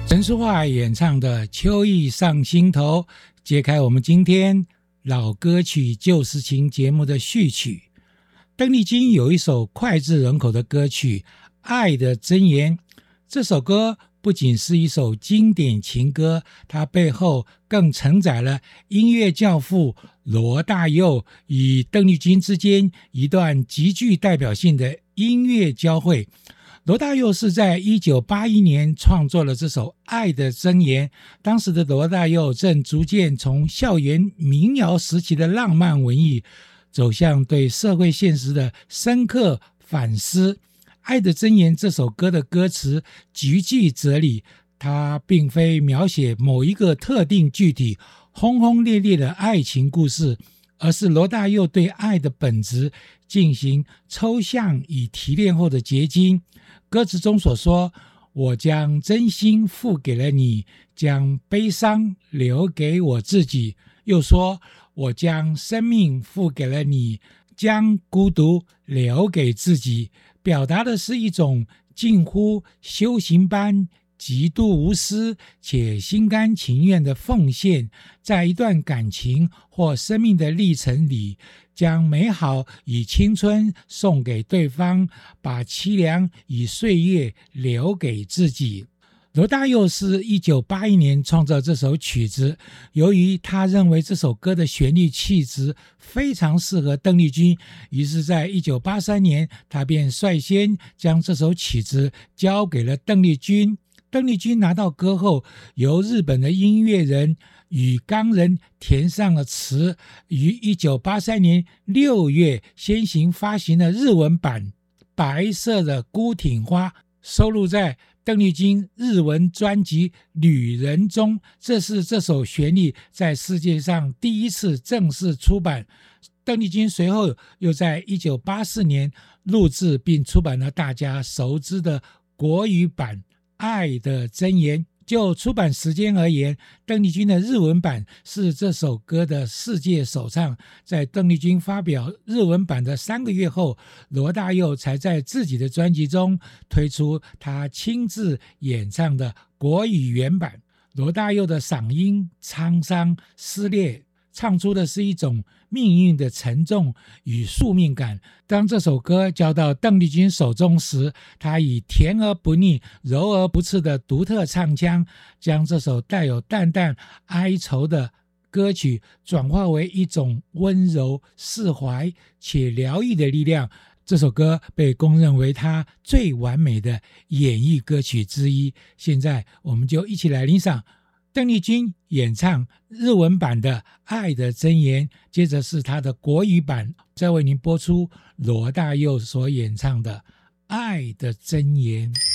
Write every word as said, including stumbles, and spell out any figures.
陈淑桦演唱的《秋意上心头》，揭开我们今天老歌曲旧时情节目的序曲。邓丽君有一首脍炙人口的歌曲《爱的箴言》，这首歌不仅是一首经典情歌，它背后更承载了音乐教父罗大佑与邓丽君之间一段极具代表性的音乐交汇。罗大佑是在一九八一年创作了这首《爱的箴言》，当时的罗大佑正逐渐从校园民谣时期的浪漫文艺走向对社会现实的深刻反思。《爱的箴言》这首歌的歌词极具哲理，它并非描写某一个特定具体轰轰烈烈的爱情故事，而是罗大佑对爱的本质进行抽象与提炼后的结晶。歌词中所说，我将真心付给了你，将悲伤留给我自己，又说我将生命付给了你，将孤独留给自己，表达的是一种近乎修行般极度无私且心甘情愿的奉献，在一段感情或生命的历程里，将美好与青春送给对方，把凄凉与岁月留给自己。罗大佑是一九八一年创造这首曲子，由于他认为这首歌的旋律气质非常适合邓丽君，于是在一九八三年他便率先将这首曲子交给了邓丽君。邓丽君拿到歌后，由日本的音乐人宇冈人填上了词，于一九八三年六月先行发行了日文版《白色的孤挺花》，收录在邓丽君日文专辑《旅人》中。这是这首旋律在世界上第一次正式出版。邓丽君随后又在一九八四年录制并出版了大家熟知的国语版《爱的箴言》。就出版时间而言，邓丽君的日文版是这首歌的世界首唱。在邓丽君发表日文版的三个月后，罗大佑才在自己的专辑中推出他亲自演唱的国语原版。罗大佑的嗓音沧桑撕裂，唱出的是一种命运的沉重与宿命感。当这首歌交到邓丽君手中时，她以甜而不腻、柔而不刺的独特唱腔，将这首带有淡淡哀愁的歌曲转化为一种温柔、释怀且疗愈的力量。这首歌被公认为她最完美的演绎歌曲之一。现在我们就一起来欣赏邓丽君演唱日文版的《爱的箴言》，接着是她的国语版，再为您播出罗大佑所演唱的《爱的箴言》。